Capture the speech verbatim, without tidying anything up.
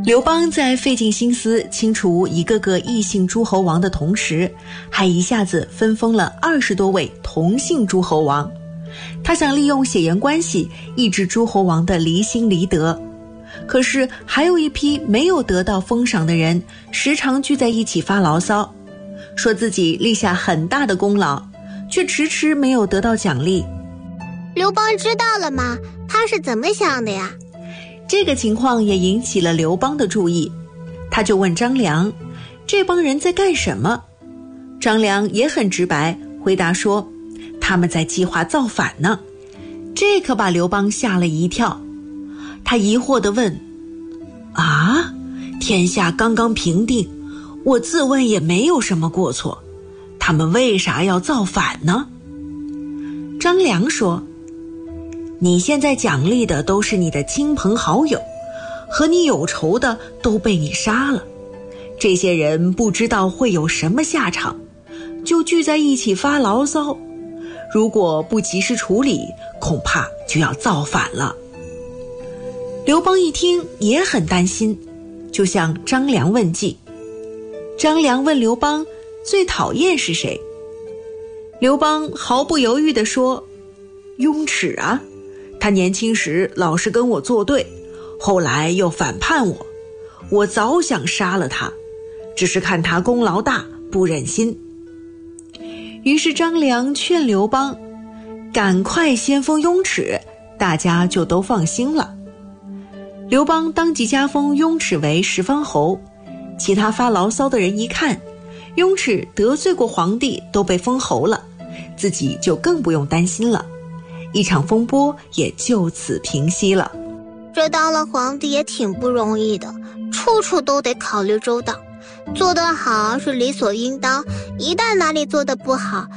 刘邦在费尽心思清除一个个异姓诸侯王的同时，还一下子分封了二十多位同姓诸侯王。他想利用血缘关系抑制诸侯王的离心离德，可是还有一批没有得到封赏的人，时常聚在一起发牢骚，说自己立下很大的功劳，却迟迟没有得到奖励。 刘邦知道了吗？他是怎么想的呀？ 这个情况也引起了刘邦的注意，他就问张良，这帮人在干什么？张良也很直白，回答说，他们在计划造反呢。这可把刘邦吓了一跳，他疑惑地问，啊，天下刚刚平定，我自问也没有什么过错，他们为啥要造反呢？张良说，你现在奖励的都是你的亲朋好友，和你有仇的都被你杀了，这些人不知道会有什么下场，就聚在一起发牢骚，如果不及时处理，恐怕就要造反了。刘邦一听也很担心，就向张良问计。张良问刘邦最讨厌是谁？刘邦毫不犹豫地说，雍齿啊，他年轻时老是跟我作对，后来又反叛我，我早想杀了他，只是看他功劳大，不忍心。于是张良劝刘邦赶快先封雍齿，大家就都放心了。刘邦当即加封雍齿为十方侯，其他发牢骚的人一看，雍齿得罪过皇帝都被封侯了，自己就更不用担心了，一场风波也就此平息了。 这当了皇帝也挺不容易的，处处都得考虑周到，做得好是理所应当，一旦哪里做得不好，